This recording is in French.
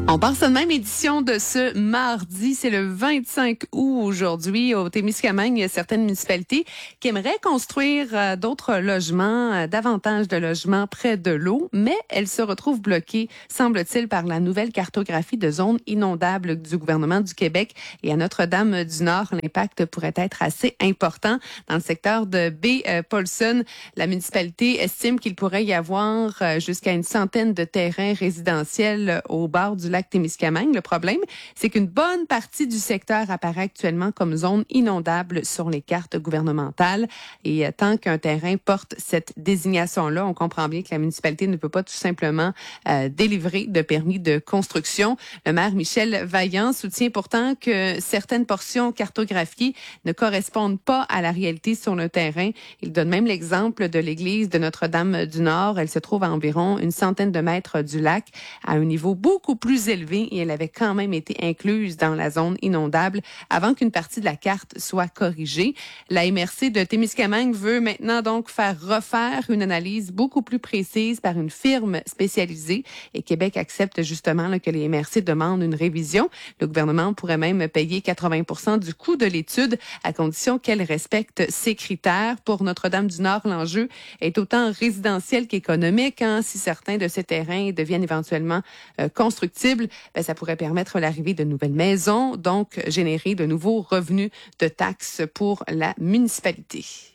On part cette même édition de ce mardi, c'est le 25 août aujourd'hui. Au Témiscamingue, il y a certaines municipalités qui aimeraient construire d'autres logements, davantage de logements près de l'eau, mais elles se retrouvent bloquées, semble-t-il, par la nouvelle cartographie de zones inondables du gouvernement du Québec. Et à Notre-Dame-du-Nord, l'impact pourrait être assez important. Dans le secteur de Baie-Paulson, la municipalité estime qu'il pourrait y avoir jusqu'à une centaine de terrains résidentiels au bord du lac Témiscamingue. Le problème, c'est qu'une bonne partie du secteur apparaît actuellement comme zone inondable sur les cartes gouvernementales. Et tant qu'un terrain porte cette désignation-là, on comprend bien que la municipalité ne peut pas tout simplement délivrer de permis de construction. Le maire Michel Vaillant soutient pourtant que certaines portions cartographiées ne correspondent pas à la réalité sur le terrain. Il donne même l'exemple de l'église de Notre-Dame-du-Nord. Elle se trouve à environ une centaine de mètres du lac, à un niveau beaucoup plus élevé, et elle avait quand même été incluse dans la zone inondable avant qu'une partie de la carte soit corrigée. La MRC de Témiscamingue veut maintenant donc faire refaire une analyse beaucoup plus précise par une firme spécialisée, et Québec accepte justement que les MRC demandent une révision. Le gouvernement pourrait même payer 80% du coût de l'étude à condition qu'elle respecte ces critères. Pour Notre-Dame-du-Nord, l'enjeu est autant résidentiel qu'économique. Si certains de ces terrains deviennent éventuellement constructibles, ça pourrait permettre l'arrivée de nouvelles maisons, donc générer de nouveaux revenus de taxes pour la municipalité.